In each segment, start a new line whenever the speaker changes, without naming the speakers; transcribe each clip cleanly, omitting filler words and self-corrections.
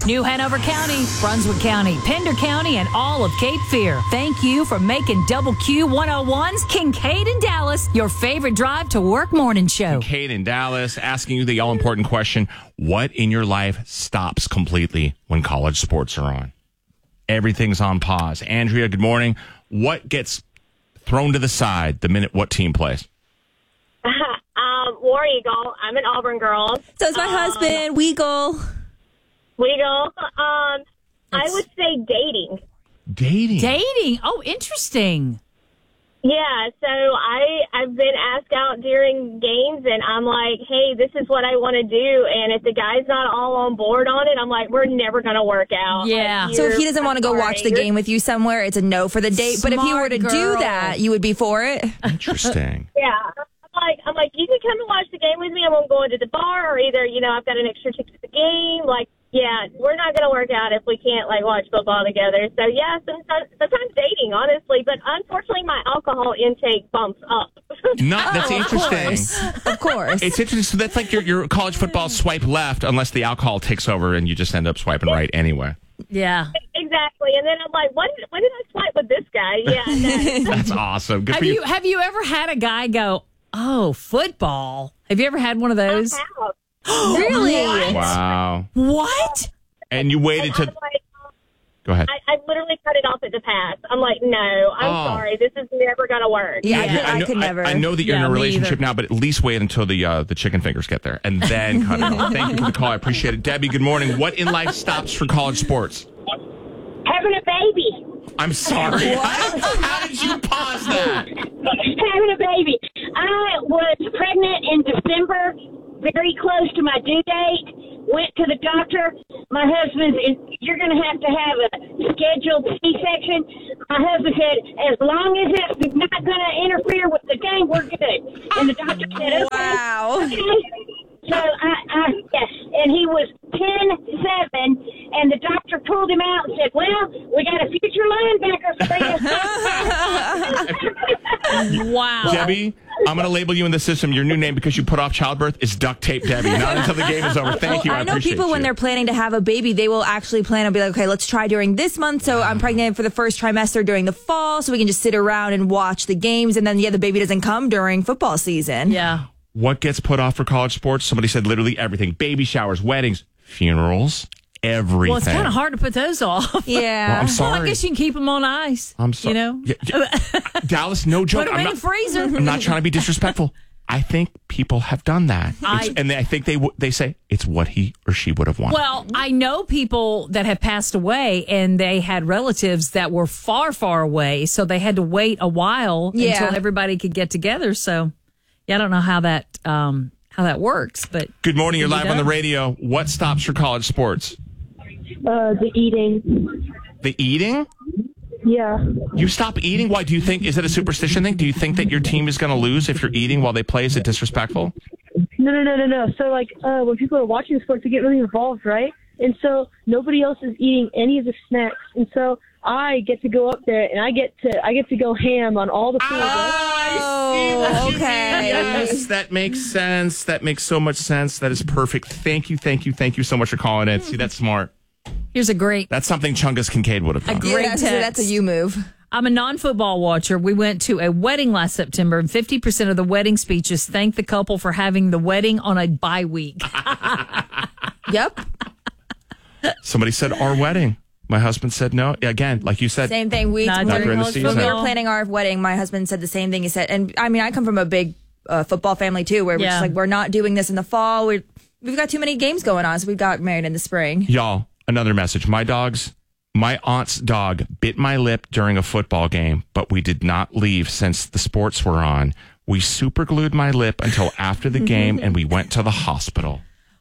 New Hanover County, Brunswick County, Pender County, and all of Cape Fear. Thank you for making Double Q 101's Kincaid and Dallas your favorite drive to work morning show.
Kincaid and Dallas asking you the all-important question, what in your life stops completely when college sports are on? Everything's on pause. Andrea, good morning. What gets thrown to the side the minute what team plays?
War Eagle. I'm an Auburn girl.
So is my husband, Weagle.
I would say dating.
Dating. Oh, interesting.
Yeah, so I've been asked out during games, and I'm like, hey, this is what I want to do. And if the guy's not all on board on it, I'm like, we're never going to work out.
Yeah.
Like,
So if he doesn't want to go watch the game with you somewhere, it's a no for the date. But if he were to do that, you would be for it?
Interesting.
Yeah. I'm like, you can come and watch the game with me. I won't go into the bar, or either, I've got an extra ticket to the game. Like, yeah, we're not going to work out if we can't, watch football together. So, yeah, sometimes dating, honestly. But unfortunately, my alcohol intake bumps up.
That's interesting.
Of course.
It's interesting. So that's like your college football swipe left unless the alcohol takes over and you just end up swiping right anyway.
Yeah.
Exactly. And then I'm like, when did I swipe with this guy? Yeah.
That's awesome. Good for you.
Have you ever had a guy go, oh, football? Have you ever had one of those?
Really?
Wow.
What?
And you waited to... Go ahead.
I literally cut it off at the pass. I'm like, no, I'm sorry. This is never going to work.
Yeah, I could never.
I know that you're in a
me
relationship
either.
now, but at least wait until the chicken fingers get there and then cut it off. Thank you for the call. I appreciate it. Debbie, good morning. What in life stops for college sports?
Having a baby.
I'm sorry. How did you pause that?
Having a baby. I was pregnant in December, very close to my due date. Went to the doctor. My husband, you're going to have a scheduled C-section. My husband said, as long as it's not going to interfere with the game, we're good. And the doctor said, okay.
Wow.
Okay. So, yes, and he was 10-7, and the doctor pulled him out and said, well, we got a future linebacker for you.
Wow.
Debbie, I'm going to label you in the system. Your new name, because you put off childbirth, is Duct Tape Debbie. Not until the game is over. Thank you. I
know
appreciate
people when
you.
they're planning to have a baby, they will actually plan on be like, okay, let's try during this month. So I'm pregnant for the first trimester during the fall, so we can just sit around and watch the games. And then, the baby doesn't come during football season.
Yeah.
What gets put off for college sports? Somebody said literally everything. Baby showers, weddings, funerals, everything.
Well, it's kind of hard to put those off.
Yeah.
Well, I'm sorry.
Well, I guess you can keep them on ice.
I'm sorry. Yeah. Dallas, no joke.
Put them in the freezer.
I'm not trying to be disrespectful. I think people have done that. I think they say it's what he or she would have wanted.
Well, I know people that have passed away and they had relatives that were far, far away. So they had to wait a while until everybody could get together. So, yeah, I don't know how that works. But
good morning. You're live on the radio. What stops for college sports?
The eating.
The eating?
Yeah.
You stop eating? Why? Do you think, is it a superstition thing? Do you think that your team is going to lose if you're eating while they play? Is it disrespectful?
No. So, when people are watching sports, they get really involved, right? And so nobody else is eating any of the snacks. And so I get to go up there and I get to go ham on all the food.
Oh, okay.
Yes, that makes sense. That makes so much sense. That is perfect. Thank you so much for calling in. See, that's smart.
here's a great...
That's something Chungus Kincaid would have done.
Great text.
That's a you move.
I'm a non-football watcher. We went to a wedding last September, and 50% of the wedding speeches thanked the couple for having the wedding on a bye week.
Yep.
Somebody said our wedding. My husband said no. Again, like you said.
Same thing.
Not
during the season.
When we were planning our wedding, my husband said the same thing. He said, and I mean, I come from a big football family too, where we're just like, we're not doing this in the fall. We've got too many games going on, so we got married in the spring.
Y'all, another message. My aunt's dog bit my lip during a football game, but we did not leave since the sports were on. We super glued my lip until after the game, and we went to the hospital.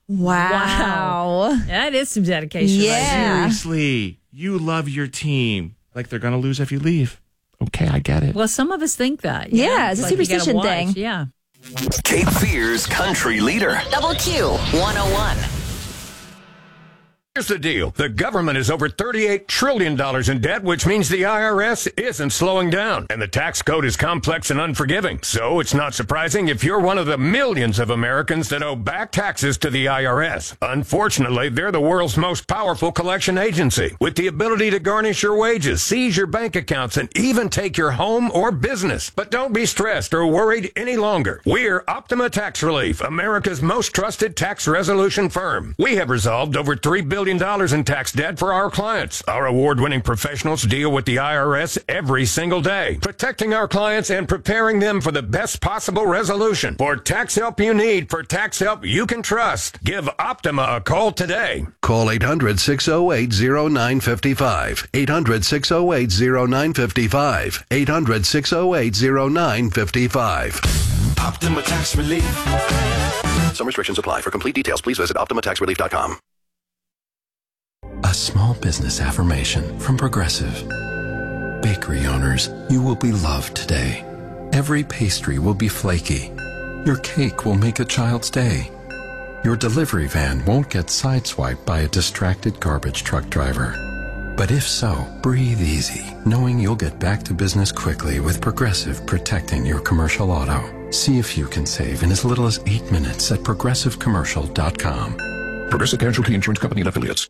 Wow.
That is some dedication.
Yeah.
Seriously, you love your team. Like they're going to lose if you leave. Okay, I get it.
Well, some of us think that.
Yeah, it's a
like you gotta
superstition
watch.
thing.
Yeah.
Cape Fear's country leader.
Double Q 101.
Here's the deal. The government is over $38 trillion in debt, which means the IRS isn't slowing down. And the tax code is complex and unforgiving. So it's not surprising if you're one of the millions of Americans that owe back taxes to the IRS. Unfortunately, they're the world's most powerful collection agency, with the ability to garnish your wages, seize your bank accounts, and even take your home or business. But don't be stressed or worried any longer. We're Optima Tax Relief, America's most trusted tax resolution firm. We have resolved over $3 billion in tax debt for our clients. Our award-winning professionals deal with the IRS every single day, protecting our clients and preparing them for the best possible resolution. For tax help you need, for tax help you can trust, give Optima a call today.
Call 800-608-0955. 800-608-0955. 800-608-0955.
Optima Tax Relief.
Some restrictions apply. For complete details, please visit OptimaTaxRelief.com.
A small business affirmation from Progressive. Bakery owners, you will be loved today. Every pastry will be flaky. Your cake will make a child's day. Your delivery van won't get sideswiped by a distracted garbage truck driver. But if so, breathe easy, knowing you'll get back to business quickly with Progressive protecting your commercial auto. See if you can save in as little as 8 minutes at progressivecommercial.com.
Progressive Casualty Insurance Company and Affiliates.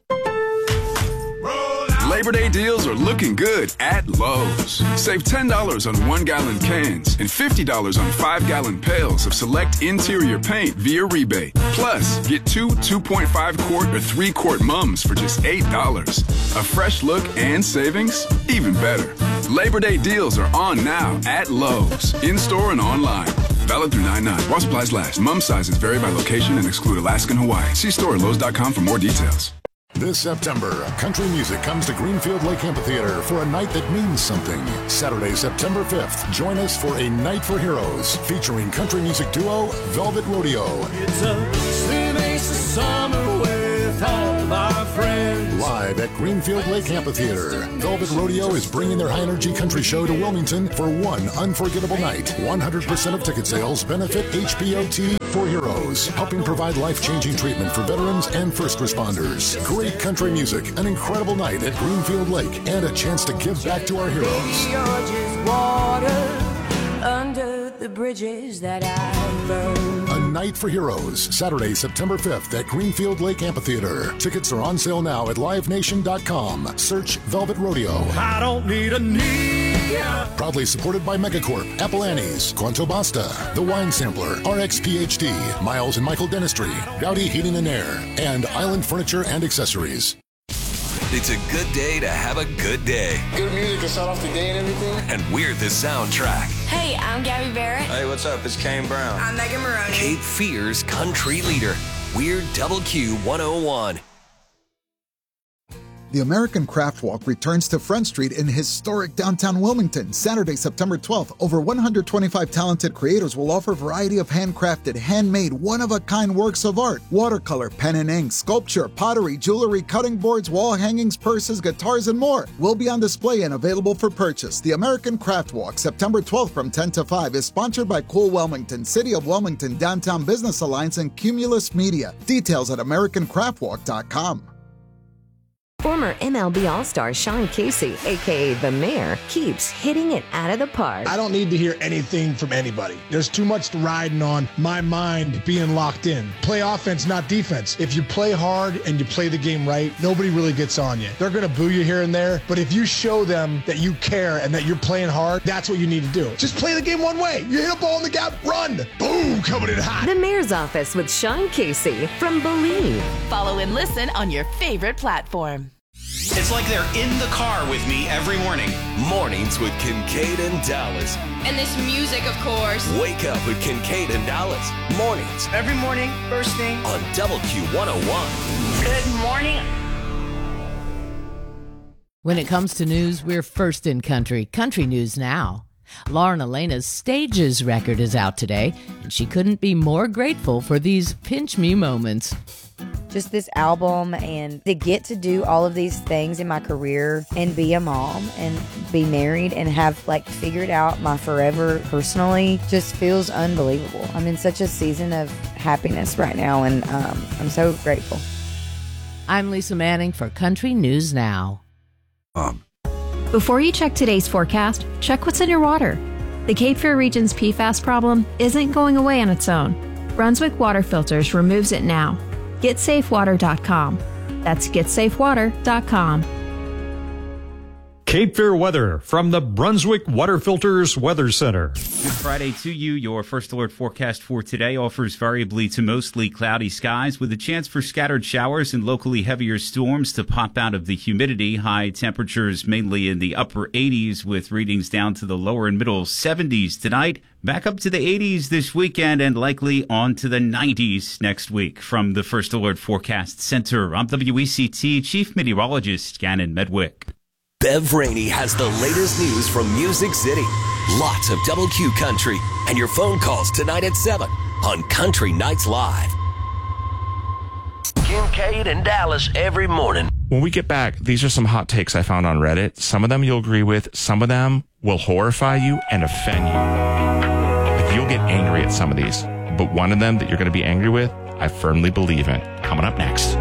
Labor Day deals are looking good at Lowe's. Save $10 on 1-gallon cans and $50 on 5-gallon pails of select interior paint via rebate. Plus, get 2 2.5-quart or 3-quart mums for just $8. A fresh look and savings? Even better. Labor Day deals are on now at Lowe's, in-store and online. Valid through 9/9. While supplies last. Mum sizes vary by location and exclude Alaska and Hawaii. See store at Lowe's.com for more details.
This September, country music comes to Greenfield Lake Amphitheater for a night that means something. Saturday, September 5th, join us for A Night for Heroes, featuring country music duo Velvet Rodeo.
It's a swimming summer with all of our friends.
Live at Greenfield Lake Amphitheater, Velvet Rodeo is bringing their high-energy country show to Wilmington for one unforgettable night. 100% of ticket sales benefit HPOT for Heroes, helping provide life-changing treatment for veterans and first responders. Great country music, an incredible night at Greenfield Lake, and a chance to give back to our heroes.
You're just water under the bridges that I burn.
A Night for Heroes, Saturday, September 5th at Greenfield Lake Amphitheater. Tickets are on sale now at livenation.com. Search Velvet Rodeo.
I don't need a knee.
Proudly supported by Megacorp, Apple Annie's, Quanto Basta, The Wine Sampler, RX PhD, Miles and Michael Dentistry, Gowdy Heating and Air, and Island Furniture and Accessories.
It's a good day to have a good day.
Good music to start off the day and everything.
And we're the soundtrack.
Hey, I'm Gabby Barrett.
Hey, what's up? It's Kane Brown.
I'm Megan Maroney.
Cape Fear's country leader. We're WQ 101.
The American Craft Walk returns to Front Street in historic downtown Wilmington, Saturday, September 12th. Over 125 talented creators will offer a variety of handcrafted, handmade, one-of-a-kind works of art. Watercolor, pen and ink, sculpture, pottery, jewelry, cutting boards, wall hangings, purses, guitars, and more will be on display and available for purchase. The American Craft Walk, September 12th from 10 to 5, is sponsored by Cool Wilmington, City of Wilmington, Downtown Business Alliance, and Cumulus Media. Details at AmericanCraftWalk.com.
Former MLB All-Star Sean Casey, a.k.a. The Mayor, keeps hitting it out of the park.
I don't need to hear anything from anybody. There's too much riding on my mind being locked in. Play offense, not defense. If you play hard and you play the game right, nobody really gets on you. They're going to boo you here and there, but if you show them that you care and that you're playing hard, that's what you need to do. Just play the game one way. You hit a ball in the gap, run. Boom, coming in hot.
The Mayor's Office with Sean Casey from Believe.
Follow and listen on your favorite platform.
It's like they're in the car with me every morning.
Mornings with Kincaid and Dallas.
And this music, of course.
Wake up with Kincaid and Dallas. Mornings.
Every morning, first thing.
On WQ 101.
Good morning.
When it comes to news, we're first in country. Country News Now. Lauren Elena's Stages record is out today, and she couldn't be more grateful for these pinch me moments.
Just this album and to get to do all of these things in my career and be a mom and be married and have figured out my forever personally just feels unbelievable. I'm in such a season of happiness right now and I'm so grateful.
I'm Lisa Manning for Country News Now.
Before you check today's forecast, check what's in your water. The Cape Fear region's PFAS problem isn't going away on its own. Brunswick Water Filters removes it now. GetSafeWater.com. That's GetSafeWater.com.
Cape Fear weather from the Brunswick Water Filters Weather Center.
Good Friday to you. Your first alert forecast for today offers variably to mostly cloudy skies with a chance for scattered showers and locally heavier storms to pop out of the humidity. High temperatures mainly in the upper 80s with readings down to the lower and middle 70s tonight. Back up to the 80s this weekend and likely on to the 90s next week. From the First Alert Forecast Center, I'm WECT Chief Meteorologist Gannon Medwick.
Bev Rainey has the latest news from Music City. Lots of Double Q Country and your phone calls tonight at 7 on Country Nights Live.
Kincaid and Dallas every morning.
When we get back, these are some hot takes I found on Reddit. Some of them you'll agree with. Some of them will horrify you and offend you. Like you'll get angry at some of these. But one of them that you're going to be angry with, I firmly believe in. Coming up next.